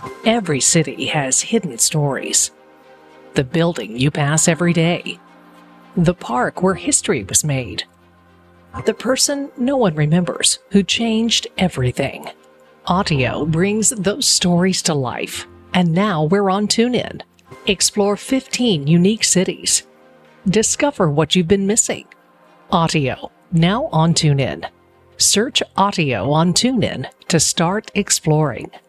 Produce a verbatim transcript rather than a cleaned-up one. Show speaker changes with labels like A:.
A: Every city has hidden stories. The building you pass every day. The park where history was made. The person no one remembers who changed everything. Audio brings those stories to life. And now we're on TuneIn. Explore fifteen unique cities. Discover what you've been missing. Audio, now on TuneIn. Search Audio on TuneIn to start exploring.